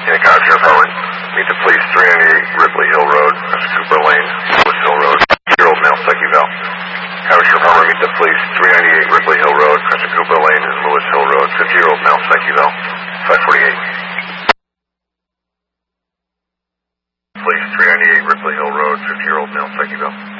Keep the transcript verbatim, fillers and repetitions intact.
Yeah, Kyle Sheriff Howard. Meet the police, three ninety-eight Ripley Hill Road, Cooper Lane, Lewis Hill Road, zero male psyche val. Kyle Sheriff Howard. Meet the police, three ninety-eight Ripley Hill Road, Cooper Lane, and Lewis Hill Road, fifty-year-old male psyche val. five forty-eight. Police, three ninety-eight Ripley Hill Road, fifty-year-old male psyche val.